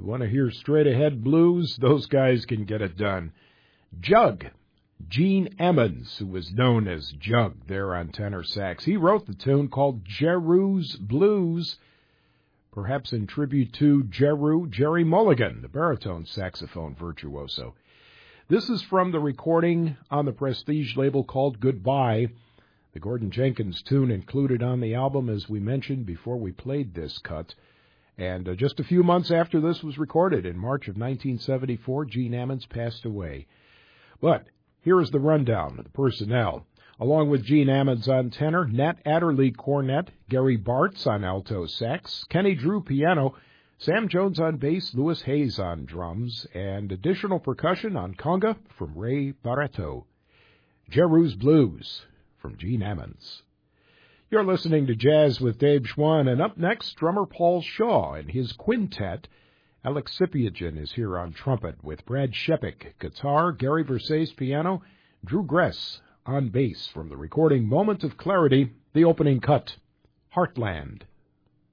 You want to hear straight-ahead blues? Those guys can get it done. Jug, Gene Emmons, who was known as Jug there on tenor sax. He wrote the tune called Jeru's Blues, perhaps in tribute to Jerry Mulligan, the baritone saxophone virtuoso. This is from the recording on the Prestige label called Goodbye, the Gordon Jenkins tune included on the album, as we mentioned before we played this cut. And just a few months after this was recorded, in March of 1974, Gene Emmons passed away. But here is the rundown of the personnel. Along with Gene Emmons on tenor, Nat Adderley cornet, Gary Bartz on alto sax, Kenny Drew piano, Sam Jones on bass, Louis Hayes on drums, and additional percussion on conga from Ray Barretto. Jeru's Blues from Gene Emmons. You're listening to Jazz with Dave Schwann, and up next, drummer Paul Shaw and his quintet. Alex Sipiagin is here on trumpet with Brad Shepik, guitar, Gary Versace piano, Drew Gress on bass from the recording Moment of Clarity, the opening cut, Heartland.